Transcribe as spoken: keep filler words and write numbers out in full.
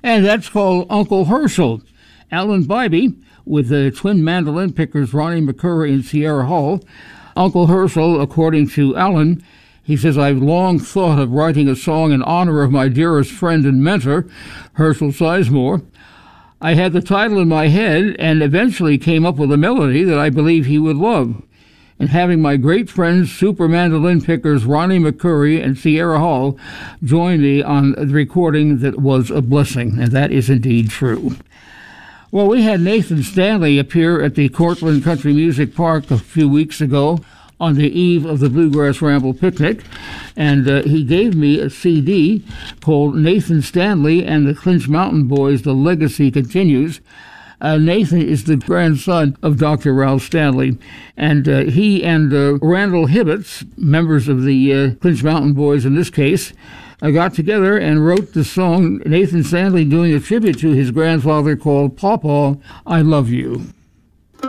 And that's called Uncle Herschel. Alan Bybee, with the twin mandolin pickers Ronnie McCoury and Sierra Hull. Uncle Herschel, according to Alan, he says, I've long thought of writing a song in honor of my dearest friend and mentor, Herschel Sizemore. I had the title in my head and eventually came up with a melody that I believe he would love. And having my great friends, super mandolin pickers Ronnie McCoury and Sierra Hull, join me on the recording that was a blessing, and that is indeed true. Well, we had Nathan Stanley appear at the Cortland Country Music Park a few weeks ago on the eve of the Bluegrass Ramble Picnic, and uh, he gave me a C D called Nathan Stanley and the Clinch Mountain Boys, The Legacy Continues. Uh, Nathan is the grandson of Doctor Ralph Stanley, and uh, he and uh, Randall Hibbets, members of the uh, Clinch Mountain Boys in this case, uh, got together and wrote the song, Nathan Stanley doing a tribute to his grandfather called Pawpaw, I Love You.